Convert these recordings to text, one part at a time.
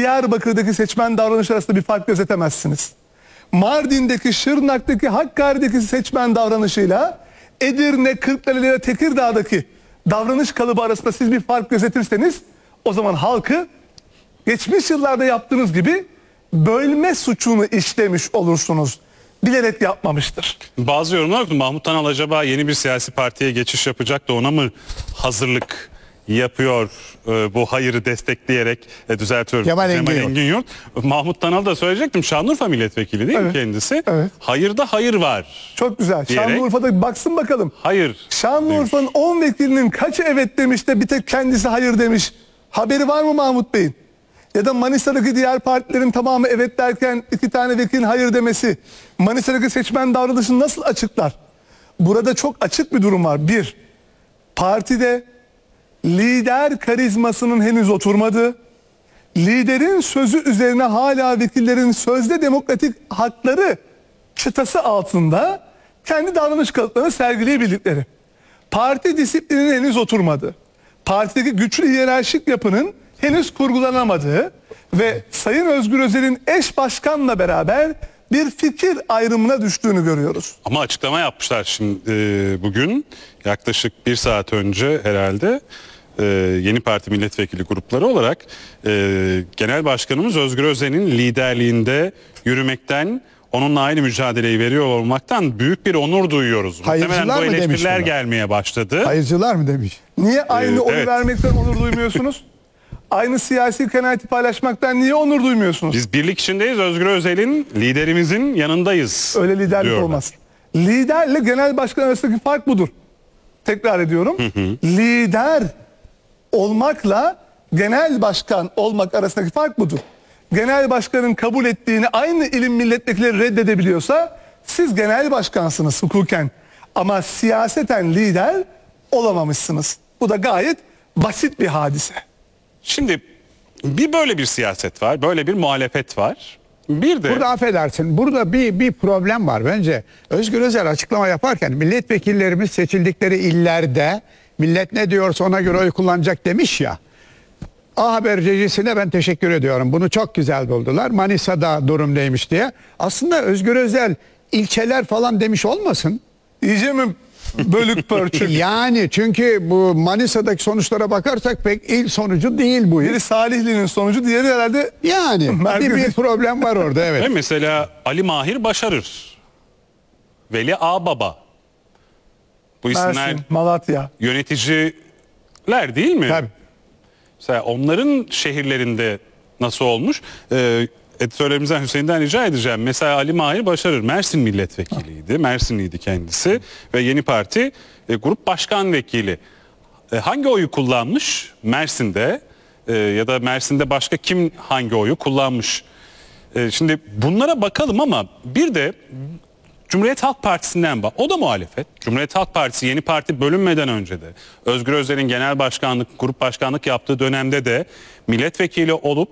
Diyarbakır'daki seçmen davranışı arasında bir fark gözetemezsiniz. Mardin'deki, Şırnak'taki, Hakkari'deki seçmen davranışıyla Edirne, Kırklareli ve Tekirdağ'daki davranış kalıbı arasında siz bir fark gözetirseniz o zaman halkı geçmiş yıllarda yaptığınız gibi bölme suçunu işlemiş olursunuz. Bilerek yapmamıştır. Bazı yorumlar okudum. Mahmut Tanal acaba yeni bir siyasi partiye geçiş yapacak da ona mı hazırlık yapıyor bu hayırı destekleyerek düzeltiyorum. Kemal Engin Yurt. Mahmut Tanal da söyleyecektim. Şanlıurfa milletvekili değil mi kendisi? Evet. Hayırda hayır var. Çok güzel. Diyerek, Şanlıurfa'da baksın bakalım. hayır. Şanlıurfa'nın 10 vekilinin kaçı evet demiş de bir tek kendisi hayır demiş. Haberi var mı Mahmut Bey'in? Ya da Manisa'daki diğer partilerin tamamı evet derken 2 tane vekilin hayır demesi Manisa'daki seçmen davranışını nasıl açıklar? Burada çok açık bir durum var. Bir, partide lider karizmasının henüz oturmadığı, liderin sözü üzerine hala vekillerin sözde demokratik hakları çıtası altında kendi davranış kalıplarını sergileyebildikleri, parti disiplininin henüz oturmadığı, partideki güçlü hiyerarşik yapının henüz kurgulanamadığı ve Sayın Özgür Özel'in eş başkanla beraber bir fikir ayrımına düştüğünü görüyoruz. Ama açıklama yapmışlar şimdi bugün yaklaşık 1 saat önce herhalde yeni parti milletvekili grupları olarak Genel Başkanımız Özgür Özel'in liderliğinde yürümekten, onunla aynı mücadeleyi veriyor olmaktan büyük bir onur duyuyoruz. Hayırcılar Muhtemelen bu mı demiş eleştiriler buna? gelmeye başladı. Hayırcılar mı demiş? Niye aynı oy evet. vermekten onur duymuyorsunuz? Aynı siyasi kanaati paylaşmaktan niye onur duymuyorsunuz? Biz birlik içindeyiz. Özgür Özel'in, liderimizin yanındayız. Öyle liderlik diyorlar. olmaz. Liderle genel başkan arasındaki fark budur. Tekrar ediyorum. Lider olmakla genel başkan olmak arasındaki fark budur. Genel başkanın kabul ettiğini aynı ilim milletvekilleri reddedebiliyorsa siz genel başkansınız hukuken. Ama siyaseten lider olamamışsınız. Bu da gayet basit bir hadise. Şimdi böyle bir siyaset var, böyle bir muhalefet var. Bir de Burada affedersin. Burada bir problem var bence. Özgür Özel açıklama yaparken milletvekillerimiz seçildikleri illerde millet ne diyorsa ona göre oy kullanacak demiş ya. A Haber recisine ben teşekkür ediyorum. Bunu çok güzel buldular. Manisa'da durum neymiş diye. Aslında Özgür Özel ilçeler falan demiş olmasın? İyice mi bölük pörçük? Yani çünkü bu Manisa'daki sonuçlara bakarsak pek il sonucu değil bu. Biri Salihli'nin sonucu, diğeri herhalde Yani bir problem var orada, evet. ve mesela Ali Mahir Başarır, Veli Ağbaba. Bu isimler Mersin, Malatya. yöneticiler değil mi? Tabii. Mesela onların şehirlerinde nasıl olmuş? Editörlerimizden Hüseyin'den rica edeceğim. Mesela Ali Mahir Başarır Mersin milletvekiliydi. Mersinliydi kendisi ve Yeni Parti grup başkan vekili. Hangi oyu kullanmış Mersin'de ya da Mersin'de başka kim hangi oyu kullanmış? Şimdi bunlara bakalım ama bir de Cumhuriyet Halk Partisi'nden bak. O da muhalefet. Cumhuriyet Halk Partisi Yeni Parti bölünmeden önce de Özgür Özel'in genel başkanlık, grup başkanlık yaptığı dönemde de milletvekili olup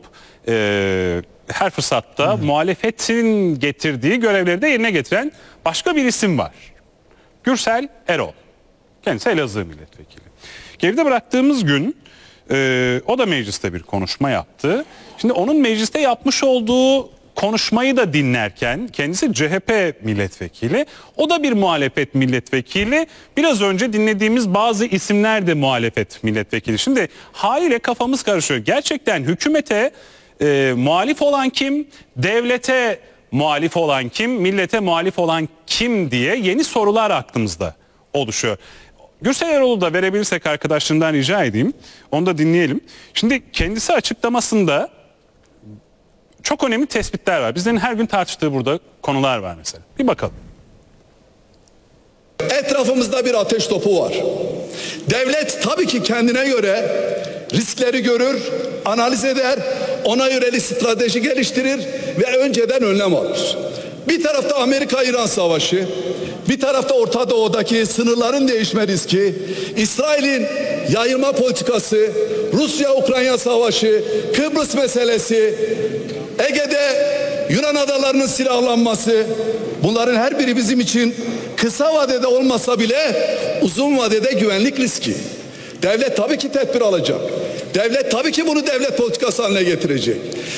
her fırsatta muhalefetin getirdiği görevleri de yerine getiren başka bir isim var. Gürsel Erol. Kendisi Elazığ milletvekili. Geride bıraktığımız gün o da mecliste bir konuşma yaptı. Şimdi onun mecliste yapmış olduğu konuşmayı da dinlerken kendisi CHP milletvekili, o da bir muhalefet milletvekili. Biraz önce dinlediğimiz bazı isimler de muhalefet milletvekili. Şimdi haliyle kafamız karışıyor. Gerçekten hükümete muhalif olan kim, devlete muhalif olan kim, millete muhalif olan kim diye yeni sorular aklımızda oluşuyor. Gürsel Erol'u da verebilirsek arkadaşlarından rica edeyim. Onu da dinleyelim. Şimdi kendisi açıklamasında çok önemli tespitler var. Bizlerin her gün tartıştığı burada konular var mesela. Bir bakalım. Etrafımızda bir ateş topu var. Devlet tabii ki kendine göre riskleri görür, analiz eder, ona yönelik strateji geliştirir ve önceden önlem alır. Bir tarafta Amerika-İran savaşı, bir tarafta Orta Doğu'daki sınırların değişme riski, İsrail'in yayılma politikası, Rusya-Ukrayna savaşı, Kıbrıs meselesi, Ege'de Yunan adalarının silahlanması, bunların her biri bizim için kısa vadede olmasa bile uzun vadede güvenlik riski. Devlet tabii ki tedbir alacak. Devlet tabii ki bunu devlet politikası haline getirecek.